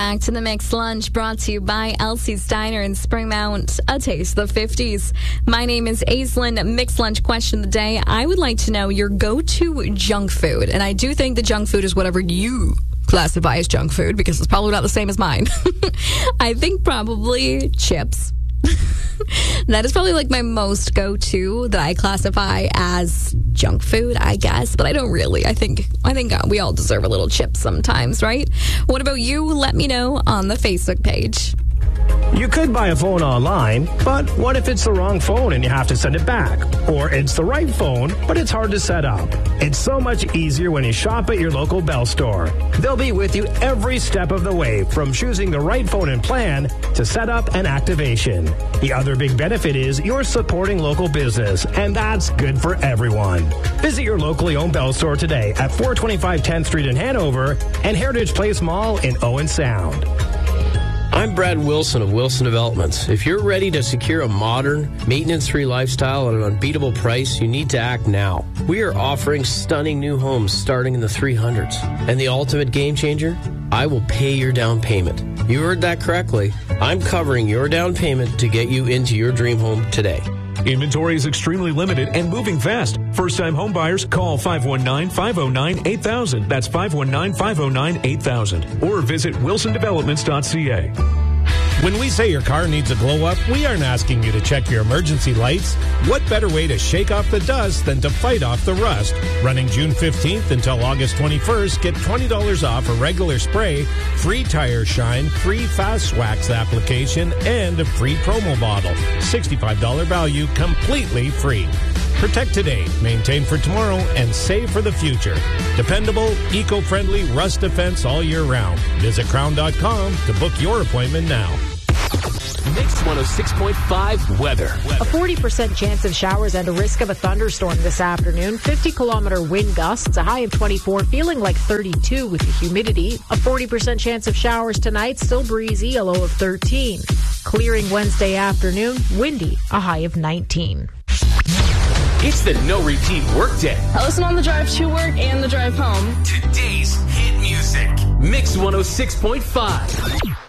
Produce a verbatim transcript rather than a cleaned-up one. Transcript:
Back to the Mixed Lunch, brought to you by Elsie's Diner in Springmount, a taste of the fifties. My name is Aislinn. Mixed Lunch question of the day. I would like to know your go-to junk food. And I do think the junk food is whatever you classify as junk food, because it's probably not the same as mine. I think probably chips. That is probably like my most go-to that I classify as junk food, I guess, but I don't really. I think I think we all deserve a little chip sometimes, right? What about you? Let me know on the Facebook page. You could buy a phone online, but what if it's the wrong phone and you have to send it back? Or it's the right phone, but it's hard to set up. It's so much easier when you shop at your local Bell store. They'll be with you every step of the way, from choosing the right phone and plan to setup and activation. The other big benefit is you're supporting local business, and that's good for everyone. Visit your locally owned Bell store today at four twenty-five tenth Street in Hanover and Heritage Place Mall in Owen Sound. I'm Brad Wilson of Wilson Developments. If you're ready to secure a modern, maintenance-free lifestyle at an unbeatable price, you need to act now. We are offering stunning new homes starting in the three hundreds. And the ultimate game changer? I will pay your down payment. You heard that correctly. I'm covering your down payment to get you into your dream home today. Inventory is extremely limited and moving fast. First-time home buyers, call five one nine, five oh nine, eight thousand. That's five one nine, five oh nine, eight thousand. Or visit wilson developments dot c a. When we say your car needs a glow-up, we aren't asking you to check your emergency lights. What better way to shake off the dust than to fight off the rust? Running June fifteenth until August twenty-first, get twenty dollars off a regular spray, free tire shine, free fast wax application, and a free promo bottle. sixty-five dollars value, completely free. Protect today, maintain for tomorrow, and save for the future. Dependable, eco-friendly rust defense all year round. Visit crown dot com to book your appointment now. Mix one oh six point five weather. A forty percent chance of showers and a risk of a thunderstorm this afternoon. fifty kilometer wind gusts, a high of twenty-four, feeling like thirty-two with the humidity. A forty percent chance of showers tonight, still breezy, a low of thirteen. Clearing Wednesday afternoon, windy, a high of nineteen. It's the No Repeat Workday. I listen on the drive to work and the drive home. Today's hit music. Mix one oh six point five.